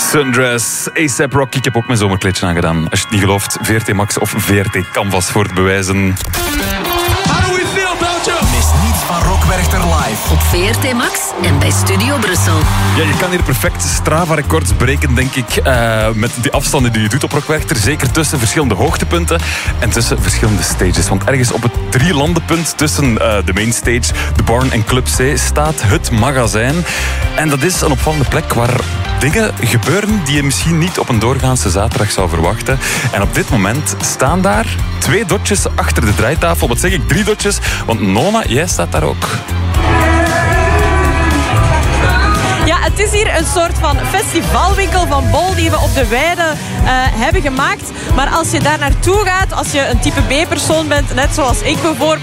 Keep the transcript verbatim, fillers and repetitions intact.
Sundress, A$ej Rocky. Ik heb ook mijn zomerkleedje aangedaan. Als je het niet gelooft, V R T Max of V R T Canvas voor het bewijzen. Mis niets van Rock Werchter live. Op V R T Max en bij Studio Brussel. Ja, je kan hier perfect Strava-records breken, denk ik, uh, met die afstanden die je doet op Rock Werchter. Zeker tussen verschillende hoogtepunten en tussen verschillende stages. Want ergens op het drielandenpunt tussen uh, de mainstage, de Barn en Club C staat het magazijn. En dat is een opvallende plek waar dingen gebeuren die je misschien niet op een doorgaanse zaterdag zou verwachten. En op dit moment staan daar twee dotjes achter de draaitafel. Wat zeg ik? Drie dotjes. Want Nona, jij staat daar ook. Ja, het is hier een soort van festivalwinkel van Bol die we op de weide uh, hebben gemaakt. Maar als je daar naartoe gaat, als je een type B-persoon bent, net zoals ik bijvoorbeeld,